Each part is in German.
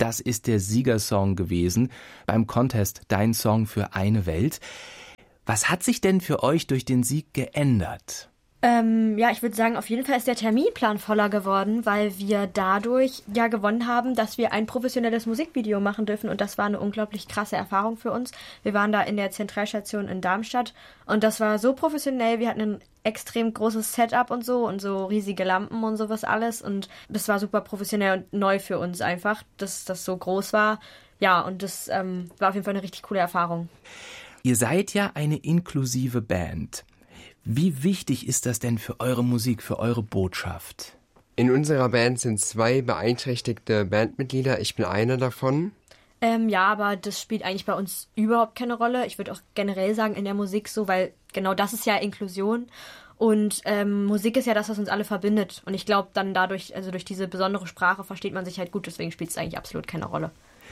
Das ist der Siegersong gewesen beim Contest Dein Song für eine Welt. Was hat sich denn für euch durch den Sieg geändert? Ich würde sagen, auf jeden Fall ist der Terminplan voller geworden, weil wir dadurch ja gewonnen haben, dass wir ein professionelles Musikvideo machen dürfen und das war eine unglaublich krasse Erfahrung für uns. Wir waren da in der Zentralstation in Darmstadt und das war so professionell, wir hatten ein extrem großes Setup und so riesige Lampen und sowas alles und das war super professionell und neu für uns einfach, dass das so groß war. Ja, und das war auf jeden Fall eine richtig coole Erfahrung. Ihr seid ja eine inklusive Band. Wie wichtig ist das denn für eure Musik, für eure Botschaft? In unserer Band sind 2 beeinträchtigte Bandmitglieder. Ich bin einer davon. Aber das spielt eigentlich bei uns überhaupt keine Rolle. Ich würde auch generell sagen in der Musik so, weil genau das ist ja Inklusion. Und Musik ist ja das, was uns alle verbindet. Und ich glaube dann dadurch, also durch diese besondere Sprache versteht man sich halt gut. Deswegen spielt es eigentlich absolut keine Rolle.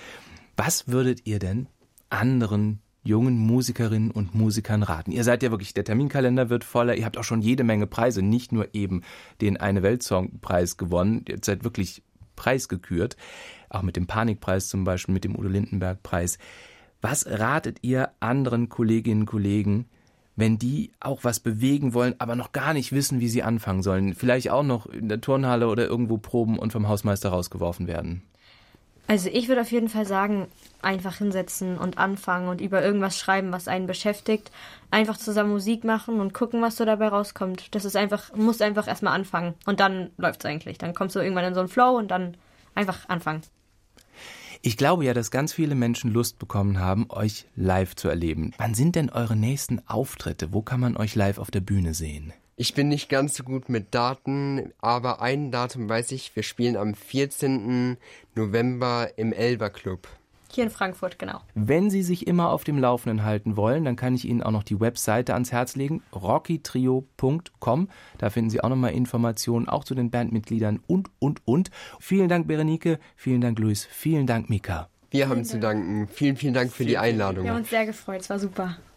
Was würdet ihr denn anderen jungen Musikerinnen und Musikern raten? Ihr seid ja wirklich, der Terminkalender wird voller, ihr habt auch schon jede Menge Preise, nicht nur eben den Eine-Welt-Song-Preis gewonnen, ihr seid wirklich preisgekürt, auch mit dem Panikpreis zum Beispiel, mit dem Udo-Lindenberg-Preis. Was ratet ihr anderen Kolleginnen und Kollegen, wenn die auch was bewegen wollen, aber noch gar nicht wissen, wie sie anfangen sollen? Vielleicht auch noch in der Turnhalle oder irgendwo proben und vom Hausmeister rausgeworfen werden? Also ich würde auf jeden Fall sagen, einfach hinsetzen und anfangen und über irgendwas schreiben, was einen beschäftigt. Einfach zusammen Musik machen und gucken, was so dabei rauskommt. Das ist einfach, musst einfach erstmal anfangen und dann läuft's eigentlich. Dann kommst du irgendwann in so einen Flow und dann einfach anfangen. Ich glaube ja, dass ganz viele Menschen Lust bekommen haben, euch live zu erleben. Wann sind denn eure nächsten Auftritte? Wo kann man euch live auf der Bühne sehen? Ich bin nicht ganz so gut mit Daten, aber ein Datum weiß ich, wir spielen am 14. November im Elber Club. Hier in Frankfurt, genau. Wenn Sie sich immer auf dem Laufenden halten wollen, dann kann ich Ihnen auch noch die Webseite ans Herz legen, rockytrio.com. Da finden Sie auch nochmal Informationen, auch zu den Bandmitgliedern und. Vielen Dank, Berenike, vielen Dank, Luis, vielen Dank, Mika. Wir haben zu danken. Vielen Dank für die Einladung. Wir haben uns sehr gefreut, es war super.